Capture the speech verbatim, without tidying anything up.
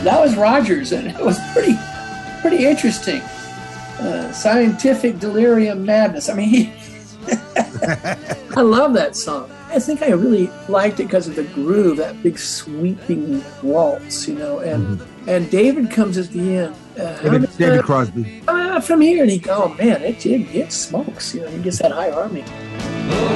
that was Rogers, and it was pretty, pretty interesting. Uh, Scientific Delirium Madness. I mean, he, I love that song. I think I really liked it because of the groove, that big sweeping waltz, you know. And mm-hmm. and David comes at the end. Uh, David, uh, David Crosby. Uh, from here, and he go, oh man, it, it it smokes. You know, he gets that high harmony.